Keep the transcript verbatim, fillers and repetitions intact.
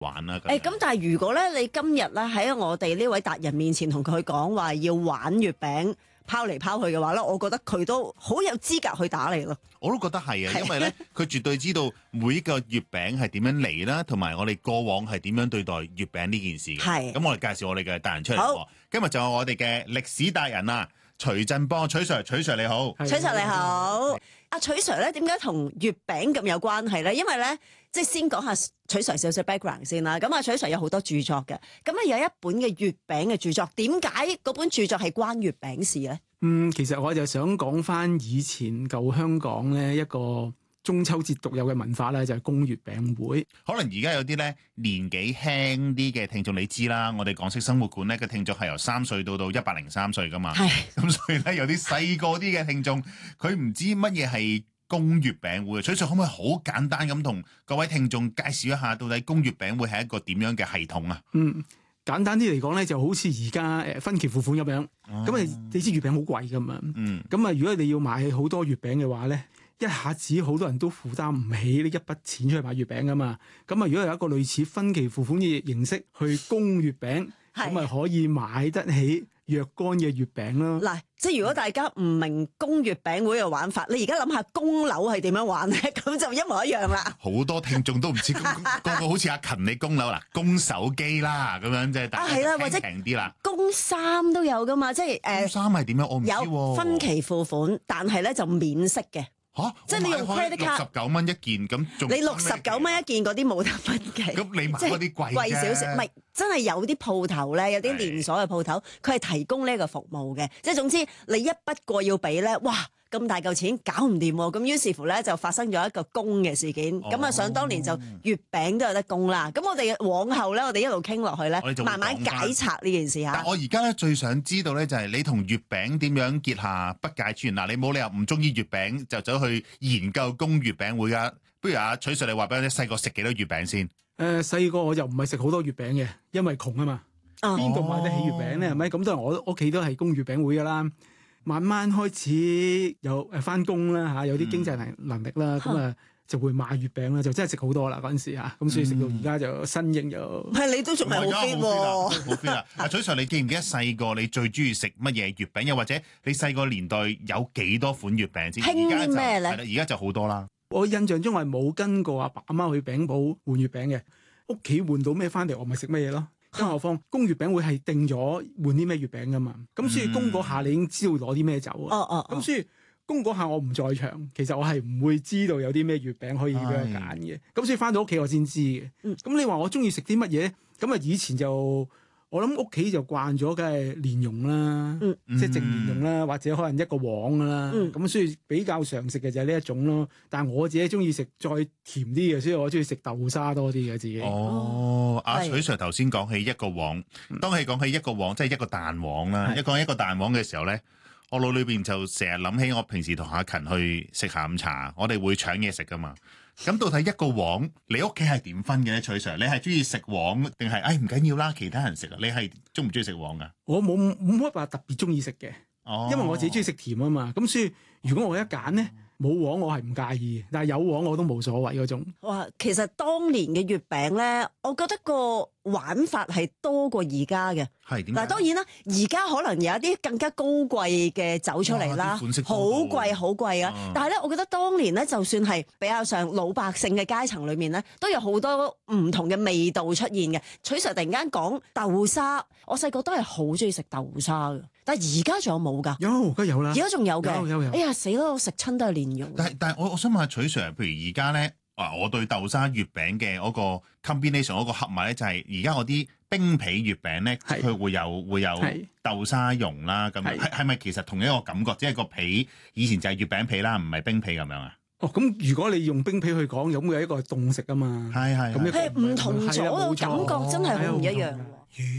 玩啦。 誒咁，但係如果咧，你今日咧喺我哋呢位達人面前同佢講話要玩月餅拋嚟拋去嘅話咧，我覺得佢都好有資格去打你咯。 我都覺得係啊，因為咧佢絕對知道每一個月餅係點樣嚟啦，同埋我哋過往係點樣對待月餅呢件事嘅。 係咁我哋介紹我哋嘅達人出嚟好喎。今日就有我哋嘅歷史達人啊，徐振邦，徐 Sir， 徐 Sir 你好。 徐 Sir 你好，阿徐 Sir 咧點解同月餅咁有關係咧？因為咧，即係先講下徐 Sir 少少 background 先啦。咁啊，徐 Sir 有好多著作嘅，咁啊有一本嘅月餅嘅著作，點解嗰本著作係關月餅事咧？ 嗯，其實我就想講翻以前舊香港咧一個中秋節獨有嘅文化咧，就係供月餅會。 可能而家有啲咧年紀輕啲嘅聽眾，你知啦，我哋港式生活館咧嘅聽眾係由三歲到到一百零三歲噶嘛。 係咁所以咧有啲細個啲嘅聽眾，佢唔知乜嘢係供月餅會。徐 Sir 可唔可以好簡單咁同各位聽眾介紹一下，到底供月餅會係一個點樣嘅系統啊？ 嗯，簡單啲嚟講咧，就好似而家誒分期付款咁樣。咁啊、哦，你知月餅好貴噶嘛？ 嗯。 咁啊，如果你要買好多月餅嘅話咧，一下子好多人都負擔唔起呢一筆錢出去買月餅噶嘛。咁啊，如果有一個類似分期付款嘅形式去供月餅，咁啊可以買得起若干嘅月餅咯。 嗱，即係如果大家唔明供月餅會嘅玩法，你而家諗下供樓係點樣玩咧？咁就一模一樣啦。 好多聽眾都唔知，個個好似阿勤你供樓啦，供手機啦咁樣，即係大家聽平啲啦。 供衫都有噶嘛，即係誒。 供衫係點樣？我唔知喎。 有分期付款，但係咧就免息嘅。 嚇！ 即係你用 credit card 六十九蚊一件咁，仲你六十九蚊一件嗰啲冇得分期。 咁你買嗰啲貴貴少少，唔係真係有啲鋪頭咧，有啲連鎖嘅鋪頭，佢係提供呢個服務嘅。即係總之，你一筆過要俾咧，哇！咁大嚿錢搞唔掂喎，咁於是乎咧就發生咗一個供嘅事件。咁啊、哦，想當年就月餅都有得供啦。咁我哋往後咧，我哋一路傾落去咧，慢慢解拆呢件事嚇。 但我而家咧最想知道咧就係你同月餅點樣結下不解之緣嗱？你冇理由唔中意月餅就走去研究供月餅會噶。不如阿徐 Sir 你話俾我聽，細個食幾多月餅先？誒、 呃，細個我就唔係食好多月餅嘅，因為窮啊嘛。邊度、哦、買得起月餅咧？係咪？咁都係我屋企都係供月餅會噶啦。慢慢開始有誒翻工啦嚇，有啲經濟能能力啦，咁啊、嗯、就會買月餅啦，就真係食好多啦嗰陣時嚇，咁所以食到而家就身形就係、嗯、你都仲係好 fit 喎， 好 fit 啊！阿徐 Sir，你記唔記得細個你最中意食乜嘢月餅？又或者你細個年代有幾多款月餅先？ 興啲咩咧？ 係啦，而家就好多啦。 我印象中係冇跟過阿爸阿媽去餅鋪換月餅嘅，屋企換到咩翻嚟，我咪食乜嘢咯。更何況供月餅會係定咗換啲咩月餅噶嘛，咁所以供嗰下你已經知道攞啲咩走啊。哦哦。咁所以供嗰下我唔在場，其實我係唔會知道有啲咩月餅可以俾我揀嘅。咁所以翻到屋企我先知嘅。嗯。咁你話我中意食啲乜嘢？咁啊以前就我諗屋企就慣咗，梗係蓮蓉啦，嗯、即係淨蓮蓉啦，或者可能一個黃啦。咁、嗯、所以比較常食嘅就係呢一種咯。但係我自己中意食再甜啲嘅，所以我中意食豆沙多啲嘅自己。 哦，阿徐 Sir 頭先講起一個黃，當係講起一個黃，即係一個蛋黃啦。一講一個蛋黃嘅時候咧，我腦裏邊就成日諗起我平時同阿勤去食下午茶，我哋會搶嘢食噶嘛。咁到底一個黃，你屋企係點分嘅咧？徐 Sir，你係中意食黃定係？哎，唔緊要啦，其他人食啊。你係中唔中意食黃噶？ 我冇冇乜話特別中意食嘅，哦、因為我自己中意食甜啊嘛。咁所以如果我一揀咧，冇黃我係唔介意，但係有黃我都冇所謂嗰種。 哇，其實當年嘅月餅咧，我覺得個玩法係多過而家嘅。 係點解？ 嗱，當然啦，而家可能有一啲更加高貴嘅走出嚟啦，好貴好貴啊！嗯、但係咧，我覺得當年咧，就算係比較上老百姓嘅階層裏面咧，都有好多唔同嘅味道出現嘅。徐 Sir 突然間講豆沙，我細個都係好中意食豆沙嘅，但係而家仲有冇㗎？ 有，梗有啦。 而家仲有嘅。有有有。哎呀，死啦！我食親都係蓮蓉。 但係但係，我我想問下徐 Sir，譬如而家咧，啊，我對豆沙月餅嘅嗰個 combination 嗰個合埋咧，就係而家嗰啲冰皮月餅咧，佢是會有會有豆沙蓉啦，咁係係咪其實同一個感覺？即係個皮以前就係月餅皮啦，唔係冰皮咁樣啊？ 哦，咁如果你用冰皮去講，咁會有一個凍食啊嘛， 係係係唔同咗，感覺真係好唔一樣。